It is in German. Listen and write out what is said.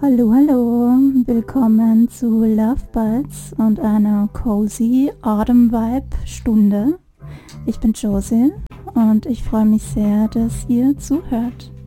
Hallo, hallo, willkommen zu Love Bites und einer cozy Autumn Vibe Stunde. Ich bin Josie und ich freue mich sehr, dass ihr zuhört.